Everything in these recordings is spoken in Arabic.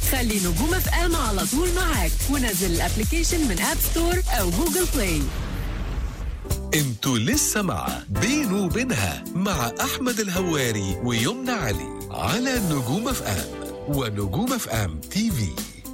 خلي نجوم اف ام على طول معاك ونزل الابليكيشن من اب ستور او جوجل بلاي. انتوا لسه مع بينه وبينها مع احمد الهواري ويمنى علي على نجوم اف ام ونجوم اف ام تي في.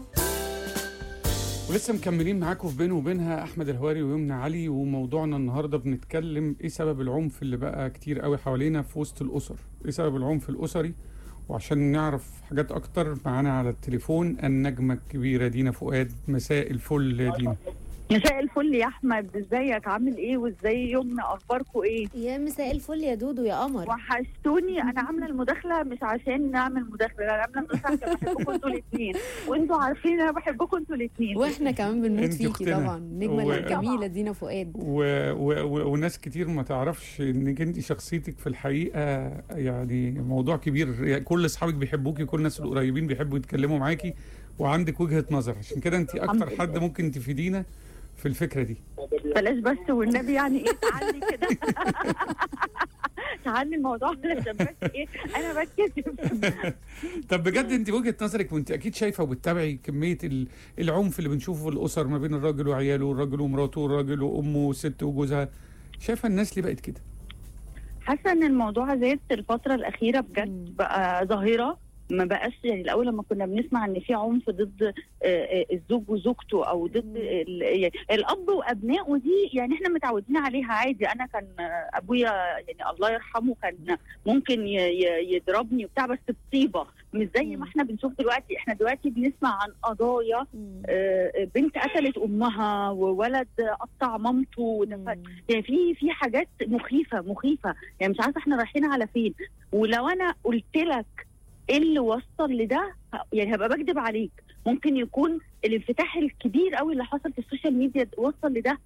ولسه مكملين معاكم في بينه وبينها احمد الهواري ويمنى علي، وموضوعنا النهارده بنتكلم ايه سبب العنف اللي بقى كتير قوي حوالينا في وسط الاسر، ايه سبب العنف الاسري. وعشان نعرف حاجات اكتر معانا على التليفون النجمه الكبيره دينا فؤاد. مساء الفل يا دينا. مساء الفل يا احمد، ازيك؟ عامل ايه؟ وازاي يومنا؟ اخباركم ايه؟ يا مساء الفل يا دودو يا قمر. وحشتوني. انا عامله المداخله مش عشان نعمل مداخله، انا عامله المداخله عشان بحبكم انتوا الاثنين، وانتوا عارفين انا بحبكم انتوا الاثنين. واحنا كمان بنموت فيكي أختنا. طبعا، النجمه الجميله دينا فؤاد. وناس كتير ما تعرفش انك انت شخصيتك في الحقيقه يعني موضوع كبير، يعني كل اصحابك بيحبوكي، كل الناس القريبين بيحبوا يتكلموا معاكي، وعندك وجهه نظر، عشان كده انت اكتر حد ممكن تفيدينا في الفكره دي. بلاش بس والنبي، يعني ايه تعلي كده؟ تعلي الموضوع علشان بس ايه، انا بتكسف. طب بجد انت وجهه نظرك، وانت اكيد شايفه وبتتابعي كميه العنف اللي بنشوفه في الاسر ما بين الراجل وعياله والراجل ومراته والراجل وامه والست وجوزها، شايفه الناس ليه بقت كده؟ حاسه ان الموضوع زاد الفتره الاخيره بجد، بقى ظاهره. ما بقاش يعني الاول لما كنا بنسمع ان في عنف ضد الزوج وزوجته او ضد يعني الاب وابنائه، دي يعني احنا متعودين عليها عادي. انا كان ابويا يعني الله يرحمه كان ممكن يضربني وبتاع، بس بطيبه، مش زي ما احنا بنشوف دلوقتي. احنا دلوقتي بنسمع عن قضايا بنت قتلت امها وولد قطع مامته، يعني في حاجات مخيفه، يعني مش عارفه احنا رايحين على فين. ولو انا قلت لك ايه اللي وصل لده يعني هبقى بكذب عليك. ممكن يكون الانفتاح الكبير قوي اللي حصل في السوشيال ميديا وصل لده،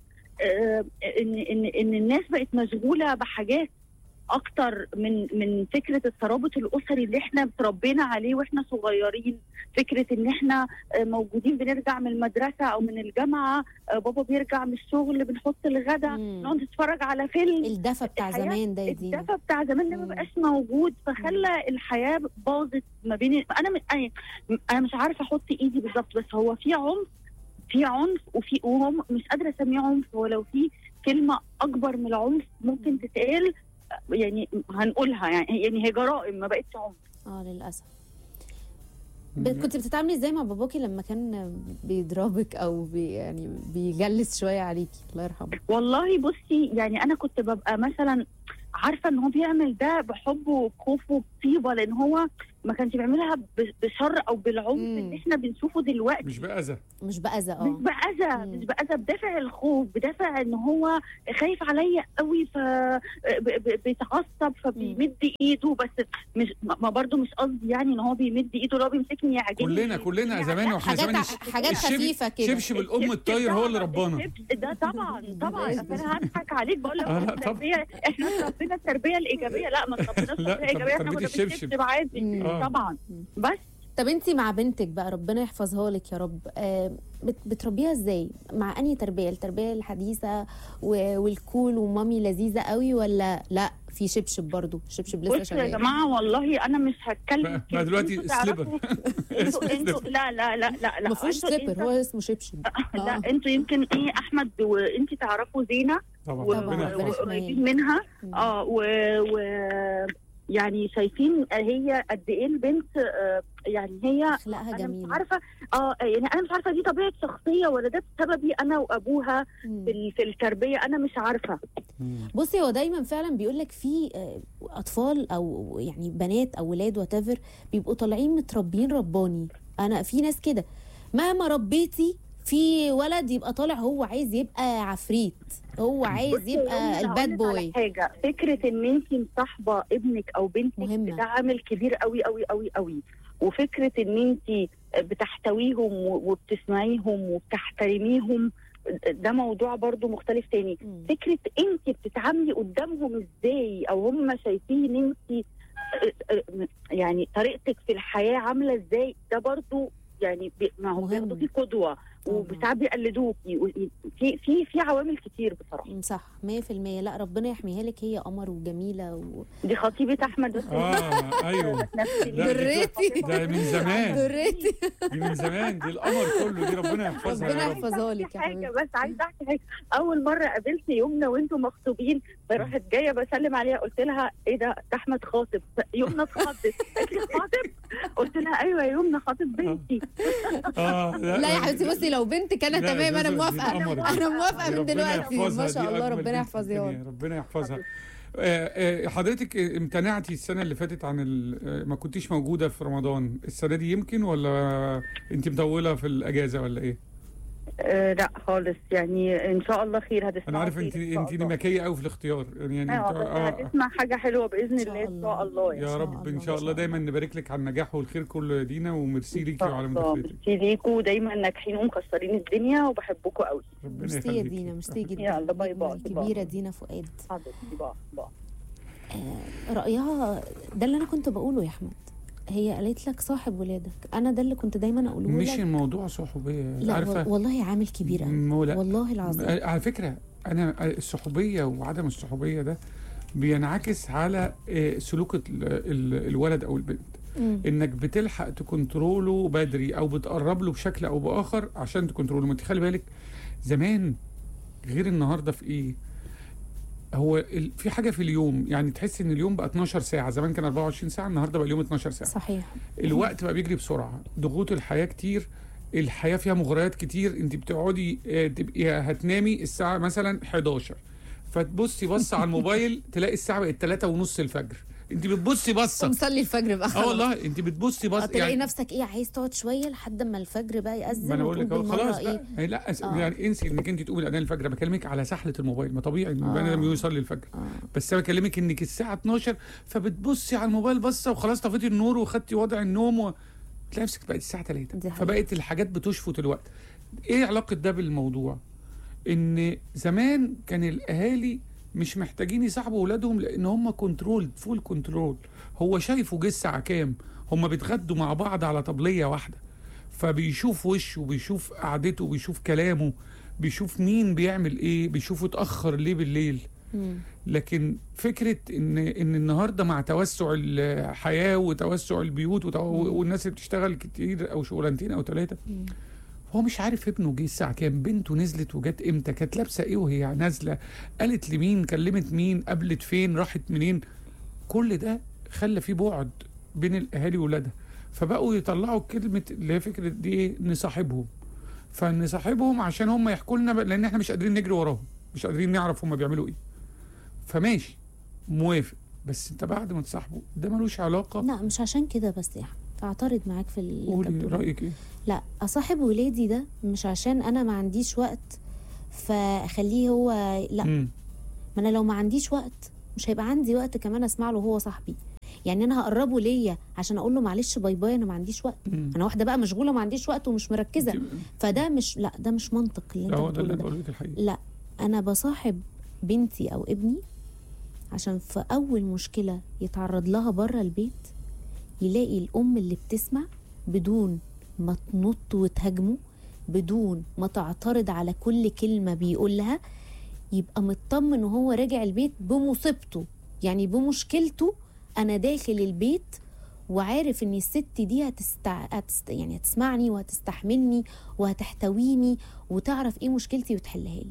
ان الناس بقت مشغوله بحاجات اكتر من فكره الترابط الاسري اللي احنا اتربينا عليه واحنا صغيرين. فكره ان احنا موجودين بنرجع من المدرسه او من الجامعه، بابا بيرجع من الشغل، بنحط الغدا، نقعد نتفرج على فيلم. الدفى بتاع زمان ده يا دينا، الدفى بتاع زمان ده ما بقاش موجود، فخلى الحياه باظت ما بين. انا مش عارفه احط ايدي بالظبط، بس هو في عنف وهم مش قادره اسميه عنف، ولو في كلمه اكبر من العنف ممكن تتقال يعني هنقولها، يعني هي جرائم ما بقتش عنف. للاسف. كنت بتتعاملي ازاي مع باباكي لما كان بيضربك او يعني بيجلس شويه عليكي الله يرحمه؟ والله بصي، يعني انا كنت ببقى مثلا عارفه ان هو بيعمل ده بحب وخوف وبطيبه، لان هو ما كانش بيعملها بشر او بالعنف اللي احنا بنشوفه دلوقتي. مش بأذى مش بأذى، بدافع الخوف، بدافع ان هو خايف عليا قوي فبيتعصب فبيمد ايده. بس مش ما برضو مش قصدي يعني ان هو بيمد ايده لو بيمسكني يعجبني. كلنا زمان واحنا زمان حاجات خفيفه كده. شبشب الام الطاير هو اللي ربانا ده طبعا. انا هضحك عليك بقول لك التربيه، احنا اتربينا التربيه الايجابيه. لا، ما اتربيناش التربيه الايجابيه، احنا كنا بنشبشب عادي طبعا. بس طب انتي مع بنتك بقى ربنا يحفظها لك يا رب، بتربيها ازاي؟ مع انهي التربيه الحديثه والكول ومامي لذيذه قوي، ولا لا في شبشب برضو؟ شبشب لسه شغال. يا جماعه والله انا مش هتكلم بقى دلوقتي سليبر. انتوا لا ما فيهوش سليبر، هو اسمه شبشب. لا انتوا يمكن احمد وانتي تعرفوا زينه طبعا وقريبين منها. يعني شايفين هي قد ايه البنت، يعني هي اخلاقها جميله. مش عارفه يعني انا مش عارفه دي طبيعه شخصيه ولا ده بسببي انا وابوها في التربيه، انا مش عارفه. بصي، هو دايما فعلا بيقول لك في اطفال او يعني بنات او ولاد واتيفر بيبقوا طالعين متربيين رباني. انا في ناس كده مهما ربيتي في ولد يبقى طالع هو عايز يبقى عفريت، هو عايز يبقى الباد بوي. حاجه فكره ان انت مصاحبه ابنك او بنتك مهمة. ده عامل كبير قوي قوي قوي قوي. وفكره ان انت بتحتويهم وبتسمعيهم وبتحترميهم ده موضوع برضو مختلف تاني. فكره انت بتتعاملي قدامهم ازاي، او هم شايفين انت يعني طريقتك في الحياه عامله ازاي، ده برضو يعني ما هو بياخدوكي قدوه وساعات بيقلدوكي، في عوامل كتير بصراحه. صح 100%. لا ربنا يحميها لك، هي قمر وجميله دي خطيبه احمد بس. ايوه دريتي ده من زمان، دريتي دي من زمان، دي القمر كله، دي ربنا يحفظها ربنا يا رب. يحفظها لك يا حاجه حبيبتي. بس عايزه احكي حاجه. اول مره قابلت يمنى وانتم مخطوبين، فراحت جايه بسلم عليها، قلت لها ايه ده احمد خاطب؟ يمنى اتخضت، قالت لي خاطب؟ قلت لها ايوه يا يمنى خاطب بنتي. لا يا حبيبتي بصي، لو بنتك انا لا، تمام، انا دي موافقه، القمر دي. انا موافقه من ربنا دلوقتي. يحفظها، ما شاء دي الله أجمل ربنا بنت في يحفظها الدنيا، لك. ربنا يحفظها. حضرتك امتنعتي السنه اللي فاتت عن ما كنتيش موجوده في رمضان، السنه دي يمكن ولا انت مطوله في الاجازه ولا ايه؟ لا خالص، يعني ان شاء الله خير. هتسمع انا عارف انت نمكيه قوي في الاختيار، يعني هتسمع حاجه حلوه باذن الله ان شاء الله. يا رب ان شاء الله دايما نبارك لك على النجاح والخير كله يا دينا، وميرسي ليكي وعلى مداخلتك. ميرسي ليكوا، دايما ناجحين ومكسرين الدنيا وبحبكم قوي. ميرسي يا دينا، ميرسي جدا. يلا باي باي. الكبيره دينا فؤاد حبيبتي باي. رايها ده اللي انا كنت بقوله يا احمد. هي قالت لك صاحب ولادك، انا ده اللي كنت دايما اقوله لك. مش الموضوع صحوبيه، لا عارفه والله عامل كبير قوي والله العظيم. على فكره انا الصحوبيه وعدم الصحوبيه ده بينعكس على سلوك الولد او البنت. انك بتلحق تكنتروله بدري او بتقرب له بشكل او باخر عشان تكنتروله. ما انت خلي بالك زمان غير النهارده في ايه، هو في حاجه في اليوم، يعني تحس ان اليوم بقى 12 ساعه، زمان كان 24 ساعه، النهارده بقى اليوم 12 ساعه. صحيح. الوقت بقى بيجري بسرعه، ضغوط الحياه كتير، الحياه فيها مغريات كتير. انت بتقعدي تبقي هتنامي الساعه مثلا 11، فتبصي بص على الموبايل تلاقي الساعه بقت 3:30 الفجر، انت بتبصي بصه ومصلي الفجر بقى. والله انت بتبصي بصه، تلاقي نفسك ايه، عايز تقعد شويه لحد ما الفجر بقى يأذن. ما انا بقول لك خلاص ايه؟ لا يعني انسي انك انت تقومي الاذان الفجر. بكلمك على سحله الموبايل، ما طبيعي البني ادم يصلي الفجر. بس انا بكلمك انك الساعه 12 فبتبصي على الموبايل بصه وخلاص طفيتي النور وخدتي وضع النوم تلاقي نفسك بقت الساعه 3، فبقت الحاجات بتشفط الوقت. ايه علاقه ده بالموضوع؟ ان زمان كان الاهالي مش محتاجين يصاحبوا اولادهم لان هم كنترول، فول كنترول. هو شايفه جه الساعه كام، هم بيتغدوا مع بعض على طبليه واحده، فبيشوف وشه وبيشوف قعدته وبيشوف كلامه، بيشوف مين بيعمل ايه، بيشوفه اتاخر ليه بالليل. لكن فكره ان النهارده مع توسع الحياه وتوسع البيوت والناس اللي بتشتغل كتير او شغلانتين او 3، هو مش عارف ابنه جه الساعه كام، بنته نزلت وجت امتى، كانت لابسه ايه وهي نازله، قالت لمين، كلمت مين، قابلت فين، راحت منين. كل ده خلى في بعد بين الاهالي واولادها، فبقوا يطلعوا كلمه اللي هي فكره دي ايه، نصاحبهم. فنصاحبهم عشان هم يحكوا لنا، لان احنا مش قادرين نجري وراهم، مش قادرين نعرف هم بيعملوا ايه. فماشي موافق، بس انت بعد ما تصاحبه ده ملوش علاقه. لا مش عشان كده بس يا احمد، اعترض معاك في اللي قولي رايك ايه. لا اصاحب ولادي ده مش عشان انا ما عنديش وقت فاخليه هو، لا ما انا لو ما عنديش وقت مش هيبقى عندي وقت كمان اسمع له هو صاحبي. يعني انا هقربه ليا عشان اقول له معلش باي باي انا ما عنديش وقت. انا واحده بقى مشغوله ما عنديش وقت ومش مركزه، فده مش، لا ده مش منطق اللي انت بتقوله ده. لا انا بصاحب بنتي او ابني عشان في اول مشكله يتعرض لها بره البيت يلاقي الام اللي بتسمع بدون ما تنط وتهاجمه، بدون ما تعترض على كل كلمه بيقولها، يبقى مطمن وهو راجع البيت بمصيبته، يعني بمشكلته. انا داخل البيت وعارف ان الست دي يعني هتسمعني وهتستحملني وهتحتويني وتعرف ايه مشكلتي وتحلها لي.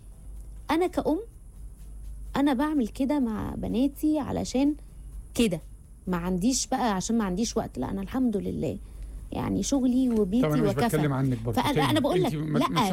انا كأم انا بعمل كده مع بناتي علشان كده، ما عنديش بقى عشان ما عنديش وقت. لا انا الحمد لله يعني شغلي وبيتي وكفى. طبعا مش بتكلم عنك برضه، انا بقول لك لا،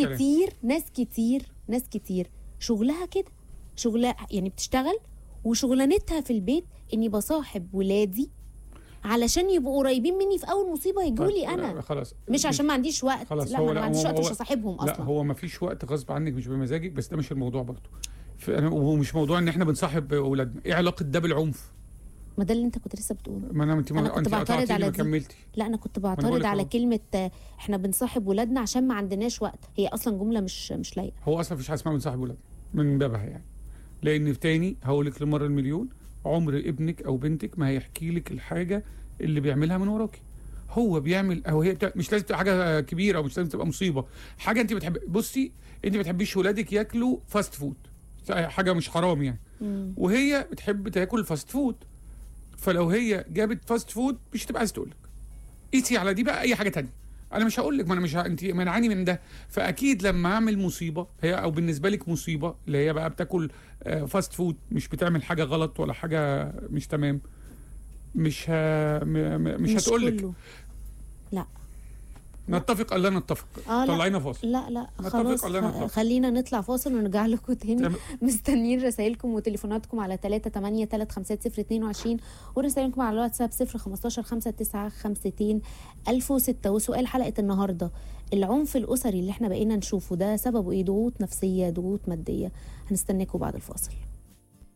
ناس كتير شغلها كده، شغلها يعني بتشتغل وشغلانتها في البيت اني بصاحب ولادي علشان يبقوا قريبين مني في اول مصيبه يجوا لي انا. خلاص مش عشان ما عنديش وقت. لا ما عنديش وقت مش هصاحبهم اصلا. لا هو ما فيش وقت غصب عنك مش بمزاجك، بس ده مش الموضوع برضه. ومش موضوع ان احنا بنصاحب اولادنا. ايه علاقه ده بالعنف؟ ما ده اللي انت كنت لسه بتقوله. ما انا كنت بعترض على دي. لا انا كنت بعترض على كلمه احنا بنصاحب ولادنا عشان ما عندناش وقت. هي اصلا جمله مش لايقه. هو اصلا مفيش حاجه اسمها بنصاحب ولادنا من بابها يعني. لان في تاني هقول لك للمره المليون، عمر ابنك او بنتك ما هيحكي لك الحاجه اللي بيعملها من وراكي. هو بيعمل او هي مش لازم تبقى حاجه كبيره او مش لازم تبقى مصيبه، حاجه انت بتحب. بصي انت ما بتحبيش ولادك ياكلوا فاست فود، حاجه مش حرام يعني، وهي بتحب تاكل فاست فود، فلو هي جابت فاست فود مش هتبقى عايزه تقول لك. قيسي على دي بقى اي حاجه تانية. انا مش هقول لك، ما انا مش انت منعاني من ده، فاكيد لما اعمل مصيبه هي او بالنسبه لك مصيبه اللي هي بقى بتاكل فاست فود، مش بتعمل حاجه غلط ولا حاجه مش تمام، مش هتقول لك. لا نتفق الا نتفق. طلعينا فاصل. لا خلاص خلينا نطلع فاصل ونرجع لكم تاني. مستنيين رسائلكم وتليفوناتكم على 3835322 ورسائلكم على الواتساب 015-5952-1006. وسؤال حلقة النهاردة، العنف الأسري اللي احنا بقينا نشوفه ده سببه ايه؟ ضغوط نفسية، ضغوط مادية؟ هنستناكم بعد الفاصل.